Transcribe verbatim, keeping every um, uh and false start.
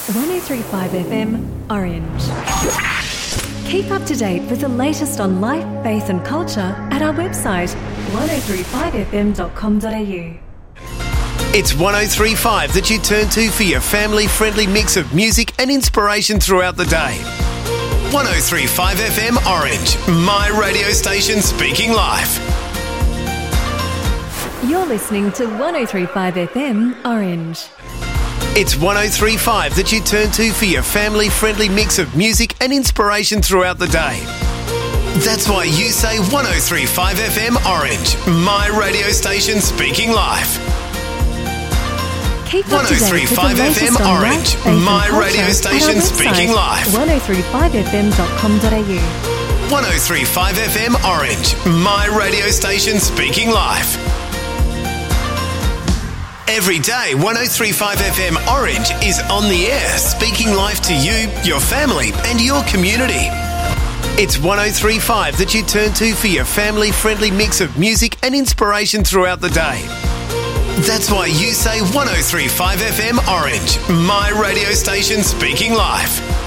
one oh three point five F M Orange. Keep up to date with the latest on life, faith and culture at our website one oh three five f m dot com dot a u. It's one oh three point five that you turn to for your family-friendly mix of music and inspiration throughout the day. one oh three point five F M Orange, my radio station speaking life. You're listening to one oh three point five F M Orange. It's one oh three point five that you turn to for your family-friendly mix of music and inspiration throughout the day. That's why you say one oh three point five F M Orange, my radio station speaking life. Keep up to date with the latest on life, faith and my culture radio station at our speaking website, life. one oh three point five f m dot com dot a u. one oh three point five F M Orange, my radio station speaking life. Every day, one oh three point five F M Orange is on the air, speaking life to you, your family and your community. It's one oh three point five that you turn to for your family-friendly mix of music and inspiration throughout the day. That's why you say one oh three point five F M Orange, my radio station speaking life.